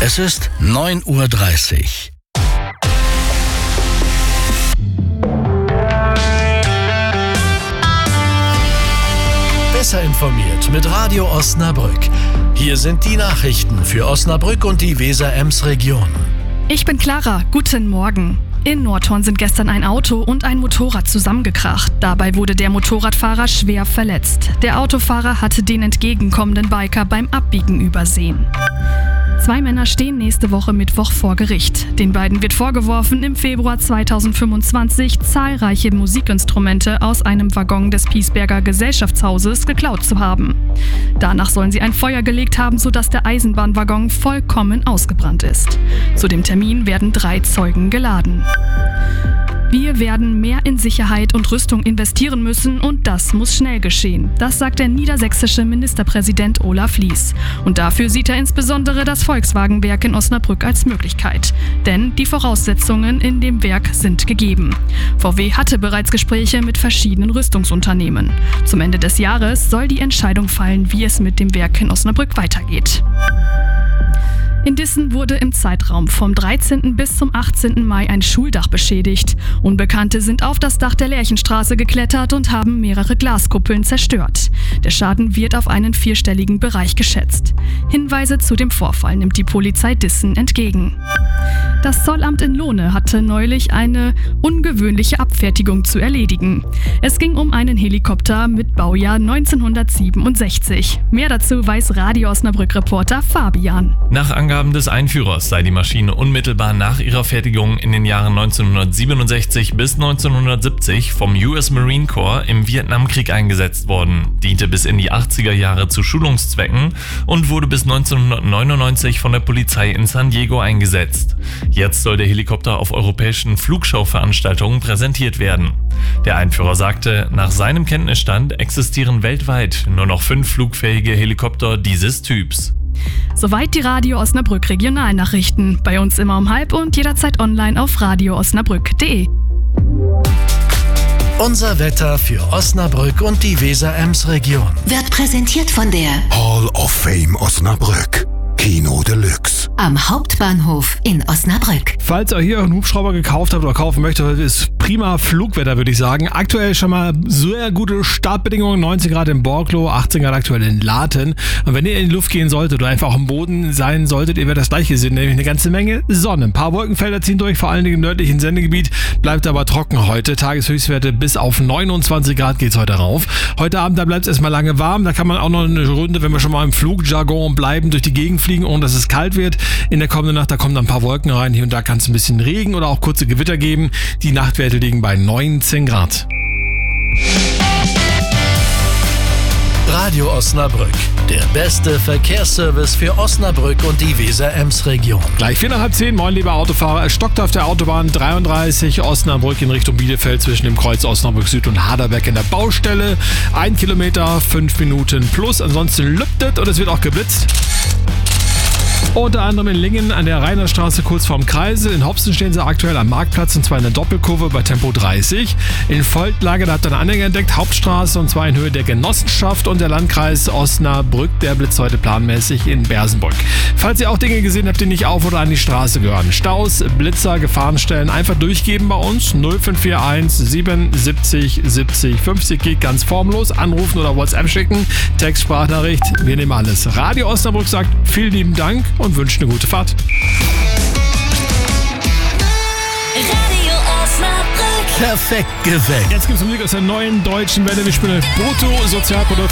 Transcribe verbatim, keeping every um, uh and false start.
Es ist neun Uhr dreißig. Besser informiert mit Radio Osnabrück. Hier sind die Nachrichten für Osnabrück und die Weser-Ems-Region. Ich bin Clara, guten Morgen. In Nordhorn sind gestern ein Auto und ein Motorrad zusammengekracht. Dabei wurde der Motorradfahrer schwer verletzt. Der Autofahrer hatte den entgegenkommenden Biker beim Abbiegen übersehen. Zwei Männer stehen nächste Woche Mittwoch vor Gericht. Den beiden wird vorgeworfen, im Februar zweitausendfünfundzwanzig zahlreiche Musikinstrumente aus einem Waggon des Piesberger Gesellschaftshauses geklaut zu haben. Danach sollen sie ein Feuer gelegt haben, sodass der Eisenbahnwaggon vollkommen ausgebrannt ist. Zu dem Termin werden drei Zeugen geladen. Wir werden mehr in Sicherheit und Rüstung investieren müssen und das muss schnell geschehen. Das sagt der niedersächsische Ministerpräsident Olaf Lies. Und dafür sieht er insbesondere das Volkswagenwerk in Osnabrück als Möglichkeit. Denn die Voraussetzungen in dem Werk sind gegeben. V W hatte bereits Gespräche mit verschiedenen Rüstungsunternehmen. Zum Ende des Jahres soll die Entscheidung fallen, wie es mit dem Werk in Osnabrück weitergeht. In Dissen wurde im Zeitraum vom dreizehnten bis zum achtzehnten Mai ein Schuldach beschädigt. Unbekannte sind auf das Dach der Lerchenstraße geklettert und haben mehrere Glaskuppeln zerstört. Der Schaden wird auf einen vierstelligen Bereich geschätzt. Hinweise zu dem Vorfall nimmt die Polizei Dissen entgegen. Das Zollamt in Lohne hatte neulich eine ungewöhnliche Abfertigung zu erledigen. Es ging um einen Helikopter mit Baujahr neunzehnhundertsiebenundsechzig. Mehr dazu weiß Radio Osnabrück-Reporter Fabian. Nach Angaben des Einführers sei die Maschine unmittelbar nach ihrer Fertigung in den Jahren neunzehnhundertsiebenundsechzig bis neunzehnhundertsiebzig vom U S Marine Corps im Vietnamkrieg eingesetzt worden, diente bis in die achtziger Jahre zu Schulungszwecken und wurde bis neunzehnhundertneunundneunzig von der Polizei in San Diego eingesetzt. Jetzt soll der Helikopter auf europäischen Flugschau-Veranstaltungen präsentiert werden. Der Einführer sagte, nach seinem Kenntnisstand existieren weltweit nur noch fünf flugfähige Helikopter dieses Typs. Soweit die Radio Osnabrück Regionalnachrichten. Bei uns immer um halb und jederzeit online auf radio osnabrück punkt de. Unser Wetter für Osnabrück und die Weser-Ems-Region Wird präsentiert von der Hall of Fame Osnabrück. Kino Deluxe. Am Hauptbahnhof in Osnabrück. Falls ihr hier einen Hubschrauber gekauft habt oder kaufen möchtet, ist prima Flugwetter, würde ich sagen. Aktuell schon mal sehr gute Startbedingungen. neunzehn Grad in Borglo, achtzehn Grad aktuell in Laten. Und wenn ihr in die Luft gehen solltet oder einfach am Boden sein solltet, ihr werdet das gleiche sehen, nämlich eine ganze Menge Sonne. Ein paar Wolkenfelder ziehen durch, vor allen Dingen im nördlichen Sendegebiet. Bleibt aber trocken heute. Tageshöchstwerte bis auf neunundzwanzig Grad geht's heute rauf. Heute Abend, da bleibt es erstmal lange warm. Da kann man auch noch eine Runde, wenn wir schon mal im Flugjargon bleiben, durch die Gegend fliegen, ohne dass es kalt wird. In der kommenden Nacht, da kommen dann ein paar Wolken rein. Hier und da kann es ein bisschen Regen oder auch kurze Gewitter geben. Die Nachtwerte liegen bei neunzehn Grad. Radio Osnabrück, der beste Verkehrsservice für Osnabrück und die Weser-Ems-Region. Gleich vier nach halb zehn, moin lieber Autofahrer. Es stockt auf der Autobahn dreiunddreißig Osnabrück in Richtung Bielefeld zwischen dem Kreuz Osnabrück Süd und Haderberg in der Baustelle. Ein Kilometer, fünf Minuten plus. Ansonsten lüftet und es wird auch geblitzt. Unter anderem in Lingen an der Rainerstraße kurz vorm Kreisel. In Hopsen stehen sie aktuell am Marktplatz und zwar in der Doppelkurve bei Tempo dreißig. In Volklage, da habt ihr einen Anhänger entdeckt, Hauptstraße und zwar in Höhe der Genossenschaft und der Landkreis Osnabrück. Der blitzt heute planmäßig in Bersenbrück. Falls ihr auch Dinge gesehen habt, die nicht auf oder an die Straße gehören. Staus, Blitzer, Gefahrenstellen, einfach durchgeben bei uns. null fünf vier eins siebenundsiebzig siebzig fünfzig geht ganz formlos. Anrufen oder WhatsApp schicken. Text, Sprachnachricht, wir nehmen alles. Radio Osnabrück sagt vielen lieben Dank und wünscht eine gute Fahrt. Radio Osnabrück. Perfekt geweckt. Jetzt gibt es Musik aus der neuen deutschen Welle. Wir spielen Brutto Sozialprodukt